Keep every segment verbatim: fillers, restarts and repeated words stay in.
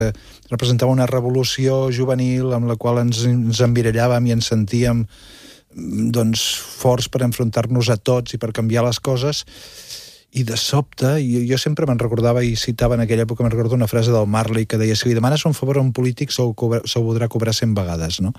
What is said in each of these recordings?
representava una revolució juvenil amb la qual ens, ens envirallàvem i ens sentíem doncs, forts per enfrontar-nos a tots i per canviar les coses. I de sobte, i jo sempre me'n recordava i citava en aquella època, me'n recordo una frase del Marley que deia: si li demanes un favor a un polític se'l voldrà cobrar cent vegades, no?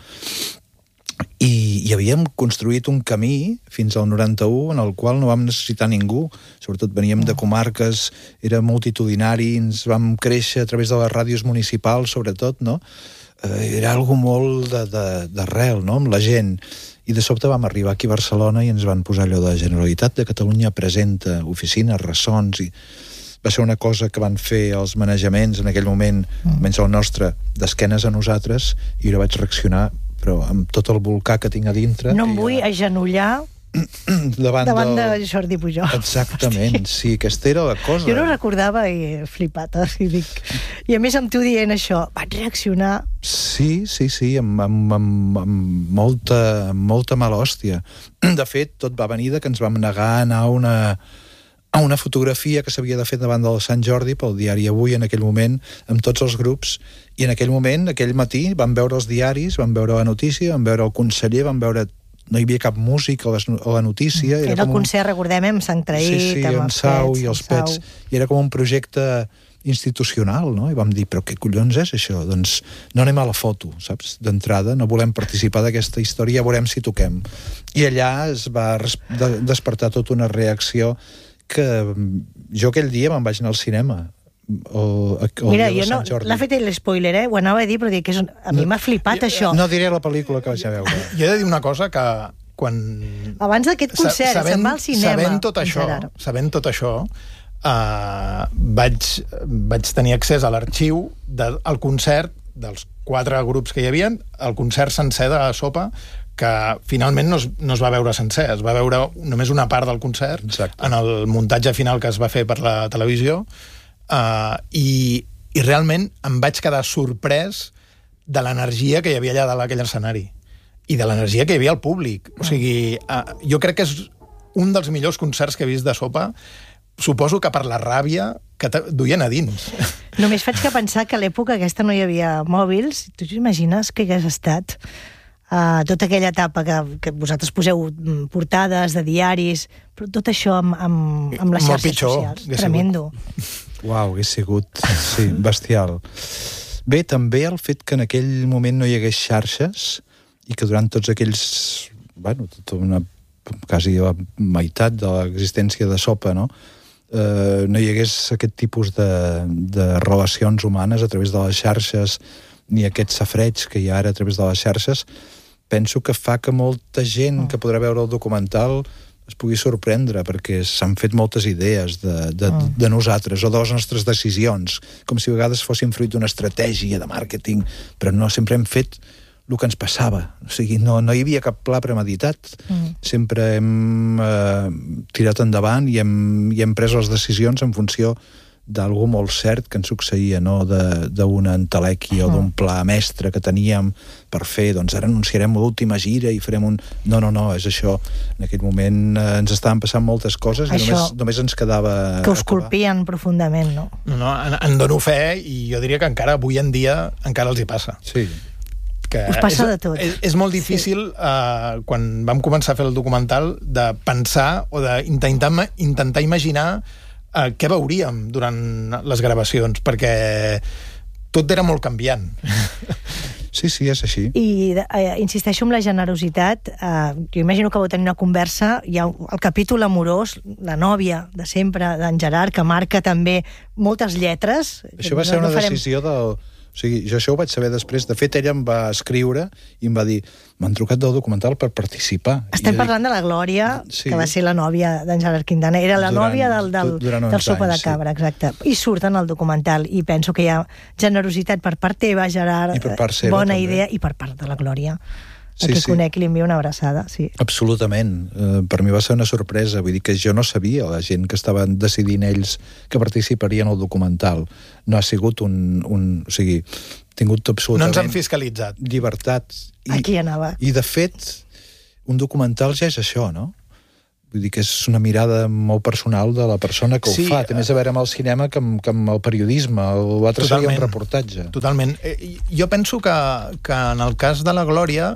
I, i havíem construït un camí fins al noranta-u en el qual no vam necessitar ningú, sobretot veníem de comarques, era multitudinari, ens vam créixer a través de les ràdios municipals, sobretot, no? Eh, era algo molt d'arrel, no?, amb la gent. I de sobte vam arribar aquí a Barcelona i ens van posar allò de Generalitat de Catalunya presenta, oficines, ressons, i va ser una cosa que van fer els manejaments en aquell moment, almenys el nostre, d'esquenes a nosaltres, i jo vaig reaccionar, però amb tot el volcà que tinc a dintre... No em vull ja... agenollar davant, davant del... de Jordi Pujol. Exactament, Hosti. Sí, aquesta era la cosa. Jo no recordava i he flipat, i dic... I a més amb tu dient això, vaig reaccionar... Sí, sí, sí, amb, amb, amb, amb molta, amb molta mala hòstia. De fet, tot va venir de que ens vam negar a anar a una, a una fotografia que s'havia de fer davant del Sant Jordi pel diari Avui en aquell moment, amb tots els grups, i en aquell moment, aquell matí, vam veure els diaris, vam veure la notícia, vam veure el conseller, vam veure... No hi havia cap músic a, les, a la notícia. Era, era el concert, un... recordem, amb Sant Traït, sí, sí, amb, amb Sau i els Pets. I era com un projecte institucional, no? I vam dir, però què collons és això? Doncs no anem a la foto, saps? D'entrada, no volem participar d'aquesta història, ja veurem si toquem. I allà es va despertar tota una reacció que jo aquell dia me'n vaig anar al cinema. O, o Mira, jo no, l'ha fet l'espoiler, eh? Ho anava a dir, però dic que és, a mi m'ha flipat jo, això. No diré la pel·lícula que vaig a veure. Jo he de dir una cosa, que quan... Abans d'aquest concert, sabent, se'n va al cinema. Sabent tot això, sabent tot això uh, vaig, vaig tenir accés a l'arxiu del concert dels quatre grups que hi havia, el concert sencer de Sopa, que finalment no es, no es va veure sencer, es va veure només una part del concert. Exacte. En el muntatge final que es va fer per la televisió. Uh, i, i realment em vaig quedar sorprès de l'energia que hi havia allà dalt aquell escenari i de l'energia que hi havia al públic. O sigui, uh, jo crec que és un dels millors concerts que he vist de Sopa, suposo que per la ràbia que duien a dins. Només faig que pensar que a l'època aquesta no hi havia mòbils. Tu t'imagines que hagués estat uh, tota aquella etapa que, que vosaltres poseu portades de diaris, però tot això amb, amb, amb les xarxes socials. Tremendo. Uau, hagués sigut, sí, bestial. Bé, també el fet que en aquell moment no hi hagués xarxes i que durant tots aquells, bueno, tota una, quasi la meitat de l'existència de Sopa, no? Eh, no hi hagués aquest tipus de, de relacions humanes a través de les xarxes ni aquest safreig que hi ha ara a través de les xarxes, penso que fa que molta gent que podrà veure el documental es pugui sorprendre, perquè s'han fet moltes idees de, de, mm. de nosaltres, o de les nostres decisions, com si a vegades fossin fruit d'una estratègia de màrqueting, però no, sempre hem fet el que ens passava. O sigui, no, no hi havia cap pla premeditat. Mm. Sempre hem eh, tirat endavant i hem, i hem pres les decisions en funció d'algú molt cert que ens succeïa, no d'una entelèquia mm. o d'un pla mestre que teníem per fer, doncs ara anunciarem l'última gira i farem un... No, no, no, és això. En aquell moment eh, ens estaven passant moltes coses això, i només, només ens quedava... Que us colpien profundament, no? No, no, en, en dono fe i jo diria que encara avui en dia encara els hi passa. Sí. Que us passa és, de tot. És, és molt difícil, sí. uh, quan vam començar a fer el documental, de pensar o d'intentar intentar imaginar uh, què veuríem durant les gravacions, perquè tot era molt canviant. Sí, sí, és així. I eh, insisteixo en la generositat. Eh, jo imagino que vau tenir una conversa, hi ha el capítol amorós, la nòvia de sempre, d'en Gerard, que marca també moltes lletres. Això va ser no, no una farem... decisió del... O sigui, jo això ho vaig saber després. De fet, ella em va escriure i em va dir, m'han trucat del documental per participar. Estem parlant dic... de la Glòria, sí. que va ser la nòvia d'en Gerard Quintana. Era la durant, nòvia del, del, del Sopa anys, de Cabra, sí. exacte. I surt en el documental. I penso que hi ha generositat per part teva, Gerard, per part seva, bona també. idea, i per part de la Glòria. Sí, Aquí sí. conec i li envio una abraçada, sí. Absolutament. Uh, per mi va ser una sorpresa. Vull dir que jo no sabia, la gent que estaven decidint ells que participarien al documental. No ha sigut un... un o sigui, tingut absolutament... No ens han fiscalitzat. Llibertat. I, Aquí anava. I, de fet, un documental ja és això, no? Vull dir que és una mirada molt personal de la persona que Sí, ho fa. Té més a veure amb el cinema que amb, que amb el periodisme. L'altre seria un reportatge. Totalment. Eh, Jo penso que, que en el cas de la Glòria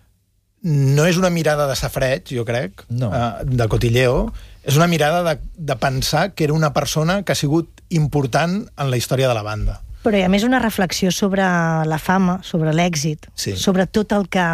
no és una mirada de safreig, jo crec, No. eh, de cotilleo, és una mirada de, de pensar que era una persona que ha sigut important en la història de la banda. Però i a més una reflexió sobre la fama, sobre l'èxit, Sí. sobre tot el que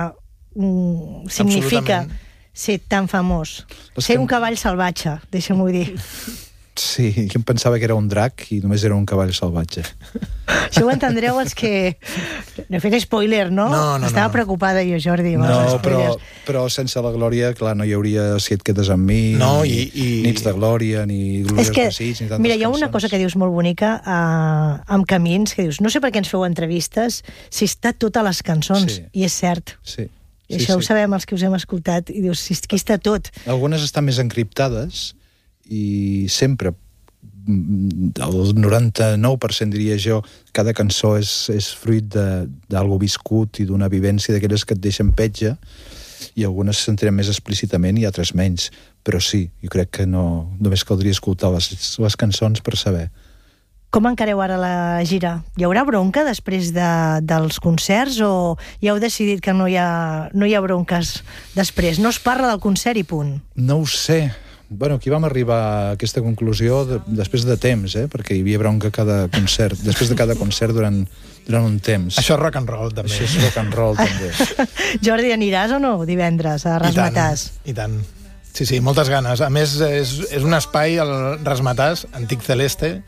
mm, significa Absolutament. ser tan famós. Les Ser que- un cavall salvatge, deixa'm-ho dir. Sí, jo em pensava que era un drac i només era un cavall salvatge. Això ho entendreu els que... No he fet spoiler, no? No, no, Estava no. preocupada jo, Jordi, amb No, els però, spoilers. però sense la glòria, clar, no hi hauria Si et quedes amb mi, No, ni i- i- Nits de glòria, ni Glòries És que, desig, ni tantes mira, hi ha una cançons. cosa que dius molt bonica uh, amb Camins, que dius, no sé per què ens feu entrevistes si està tot a les cançons, Sí. i és cert. Sí. I això ho sabem els que us hem escoltat, i dius, si aquí està tot. Algunes estan més encriptades i sempre mm, el noranta-nou per cent diria jo, cada cançó és, és fruit d'algo viscut i d'una vivència d'aquelles que et deixen petja, i algunes s'entenen més explícitament i altres menys, però sí, jo crec que no, només caldria escoltar les, les cançons per saber. Com encareu ara la gira? Hi haurà bronca després de, dels concerts o ja heu decidit que no hi, ha, no hi ha bronques després? No es parla del concert i punt. No ho sé. Bueno, aquí vam arribar a aquesta conclusió de, després de temps, eh? Perquè hi havia bronca cada concert, després de cada concert durant, durant un temps. Això és rock and roll, també. Això és rock and roll, també. Jordi, aniràs o no divendres a Rasmatàs? I tant, i tant. Sí, sí, moltes ganes. A més, és, és un espai, el Rasmatàs, Antic Celeste,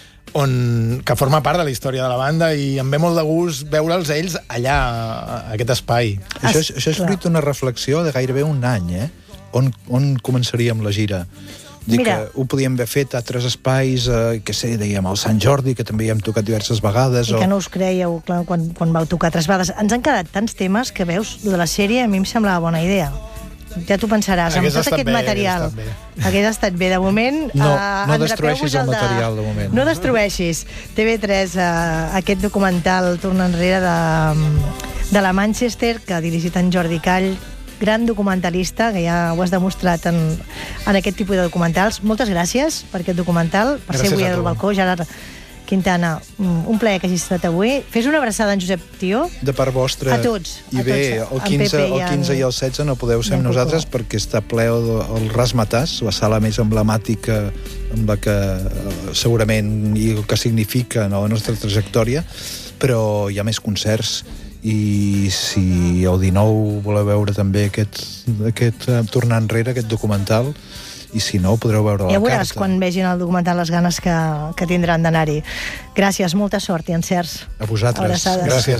on, que forma part de la història de la banda i em ve molt de gust veure'ls ells allà, a aquest espai. Això és, això és fruit d'una reflexió de gairebé un any, eh? On, on començaríem la gira? Dic Mira. que ho podíem haver fet a altres espais, eh, que sé, dèiem, al Sant Jordi, que també hi hem tocat diverses vegades. I o... que no us creieu clar, quan, quan vau tocar altres vegades. Ens han quedat tants temes que veus, de la sèrie a mi em semblava bona idea. Ja t'ho pensaràs, amb Hagués tot estat aquest bé, material. hagués estat bé. Hagués estat bé. De moment... No, eh, no endrapeu-vos destrueixis el de- material, de moment. No destrueixis. T V tres, eh, aquest documental Torna enrere de, de la Manchester, que ha dirigit en Jordi Call, gran documentalista, que ja ho has demostrat en, en aquest tipus de documentals. Moltes gràcies per aquest documental, per Gràcies ser avui a al tu. balcó. Gerard Quintana, un plaer que hagis estat avui. Fes una abraçada a en Josep Tió. De part vostra. A tots, I a bé, tots, el en quinze, Pepe i el quinze en- i el setze no podeu ser i en amb nosaltres Coco. perquè està ple el, el Rasmatàs, la sala més emblemàtica amb la que eh, segurament i el que significa en la nostra trajectòria, però hi ha més concerts i si el dinou voleu veure també aquest, aquest eh, tornar enrere, aquest documental, i si no, podreu veure a la Ja veuràs carta. quan vegin el documental les ganes que, que tindran d'anar-hi. Gràcies, molta sort i encerts. A vosaltres. Abraçades. Gràcies.